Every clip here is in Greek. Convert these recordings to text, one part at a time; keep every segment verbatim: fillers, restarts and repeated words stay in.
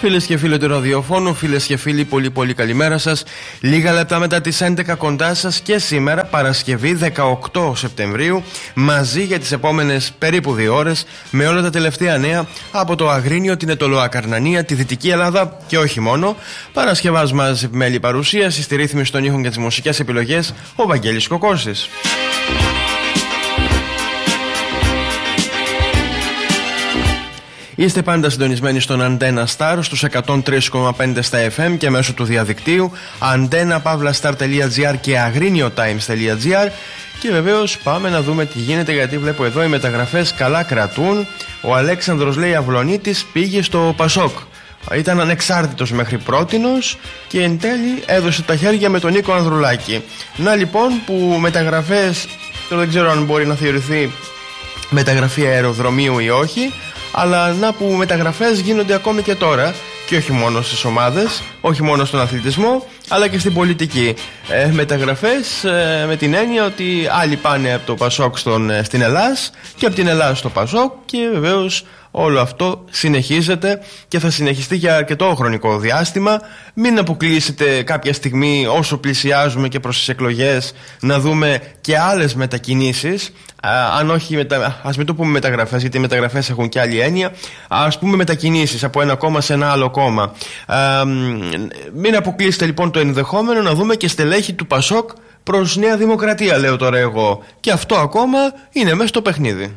Φίλες και φίλοι του ραδιοφώνου, φίλες και φίλοι, πολύ πολύ καλημέρα σας. Λίγα λεπτά μετά τις έντεκα κοντά σας και σήμερα, Παρασκευή δεκαοκτώ Σεπτεμβρίου, μαζί για τις επόμενες περίπου δύο ώρες με όλα τα τελευταία νέα από το Αγρίνιο, την Αιτωλοακαρνανία, τη Δυτική Ελλάδα και όχι μόνο. Παρασκευάς μας επιμέλει παρουσίαση, στη ρύθμιση των ήχων και τις μουσικές επιλογές ο Βαγγέλης Κοκόρσης. Είστε πάντα συντονισμένοι στον Αντένα Star στους εκατόν τρία κόμμα πέντε στα εφ εμ και μέσω του διαδικτύου αντένα παύλα σταρ τελεία τζι άρ και αγρίνιο τάιμς τελεία τζι άρ. Και βεβαίως πάμε να δούμε τι γίνεται, γιατί βλέπω εδώ οι μεταγραφές καλά κρατούν. Ο Αλέξανδρος, λέει, Αυλονίτης πήγε στο Πασόκ. Ήταν ανεξάρτητος μέχρι πρότινος και εν τέλει έδωσε τα χέρια με τον Νίκο Ανδρουλάκη. Να λοιπόν που μεταγραφές, τώρα δεν ξέρω αν μπορεί να θεωρηθεί μεταγραφή αεροδρομίου ή όχι, αλλά να που μεταγραφές γίνονται ακόμη και τώρα και όχι μόνο στις ομάδες, όχι μόνο στον αθλητισμό, αλλά και στην πολιτική. Ε, μεταγραφές ε, με την έννοια ότι άλλοι πάνε από το Πασόκ στον, στην Ελλάς και από την Ελλάς στο Πασόκ και βεβαίως όλο αυτό συνεχίζεται και θα συνεχιστεί για αρκετό χρονικό διάστημα. Μην αποκλείσετε κάποια στιγμή, όσο πλησιάζουμε και προς τις εκλογές, να δούμε και άλλες μετακινήσεις. Α, αν όχι, μετα... ας μην το πούμε μεταγραφές, γιατί οι μεταγραφές έχουν και άλλη έννοια. Ας πούμε μετακινήσεις από ένα κόμμα σε ένα άλλο κόμμα. Α, μην αποκλείσετε λοιπόν το ενδεχόμενο να δούμε και στελέχη του Πασόκ προς Νέα Δημοκρατία, λέω τώρα εγώ. Και αυτό ακόμα είναι μέσα στο παιχνίδι.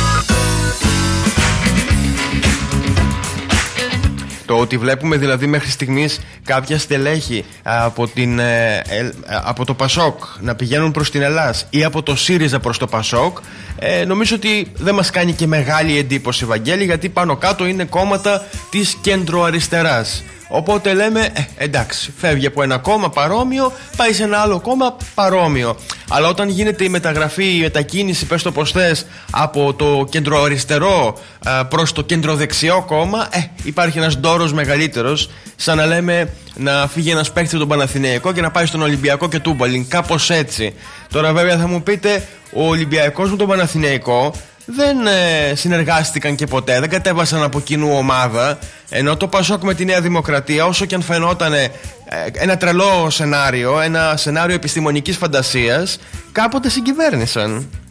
Το ότι βλέπουμε δηλαδή μέχρι στιγμής κάποια στελέχη από, την, ε, ε, από το Πασόκ να πηγαίνουν προς την Ελλάς ή από το ΣΥΡΙΖΑ προς το Πασόκ, ε, νομίζω ότι δεν μας κάνει και μεγάλη εντύπωση, Βαγγέλη, γιατί πάνω κάτω είναι κόμματα της κεντροαριστεράς. Οπότε λέμε, ε, εντάξει, φεύγει από ένα κόμμα παρόμοιο, πάει σε ένα άλλο κόμμα παρόμοιο. Αλλά όταν γίνεται η μεταγραφή, η μετακίνηση, πες το πως θες, από το κεντροαριστερό προς το κεντροδεξιό κόμμα, ε, υπάρχει ένας ντόρος μεγαλύτερος, σαν να λέμε να φύγει ένας παίκτης από τον Παναθηναϊκό και να πάει στον Ολυμπιακό και τούμπαλιν, κάπως έτσι. Τώρα βέβαια θα μου πείτε, ο Ολυμπιακός με τον Παναθηναϊκό δεν ε, συνεργάστηκαν και ποτέ, δεν κατέβασαν από κοινού ομάδα. Ενώ το Πασόκ με τη Νέα Δημοκρατία, όσο και αν φαινόταν ε, ένα τρελό σενάριο, ένα σενάριο επιστημονικής φαντασίας, κάποτε συγκυβέρνησαν.